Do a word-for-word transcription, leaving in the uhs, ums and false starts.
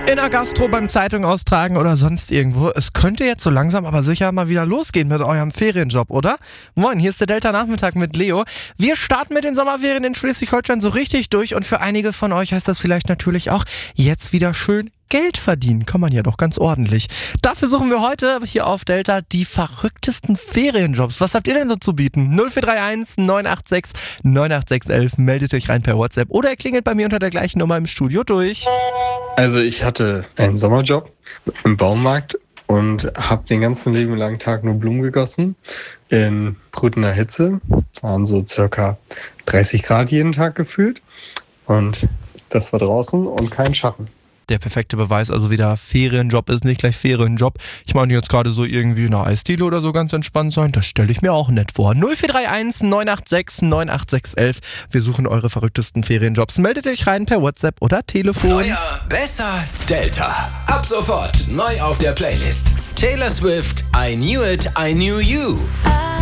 In der Gastro, beim Zeitung austragen oder sonst irgendwo. Es könnte jetzt so langsam aber sicher mal wieder losgehen mit eurem Ferienjob, oder? Moin, hier ist der Delta-Nachmittag mit Leo. Wir starten mit den Sommerferien in Schleswig-Holstein so richtig durch und für einige von euch heißt das vielleicht natürlich auch, jetzt wieder schön Geld verdienen. Kann man ja doch ganz ordentlich. Dafür suchen wir heute hier auf Delta die verrücktesten Ferienjobs. Was habt ihr denn so zu bieten? null vier drei eins neun acht sechs neun acht sechs eins eins. Meldet euch rein per WhatsApp oder ihr klingelt bei mir unter der gleichen Nummer im Studio durch. Also ich hatte einen Sommerjob im Baumarkt und habe den ganzen lieben langen Tag nur Blumen gegossen. In brütender Hitze. Waren so circa dreißig Grad jeden Tag gefühlt. Und das war draußen und kein Schatten. Der perfekte Beweis, also wieder Ferienjob ist nicht gleich Ferienjob. Ich meine jetzt gerade so irgendwie in einer Eisdiele oder so ganz entspannt sein, das stelle ich mir auch nett vor. null vier drei eins neun acht sechs neun acht sechs eins eins. Wir suchen eure verrücktesten Ferienjobs. Meldet euch rein per WhatsApp oder Telefon. Neuer, besser, Delta. Ab sofort neu auf der Playlist. Taylor Swift, I Knew It, I Knew You.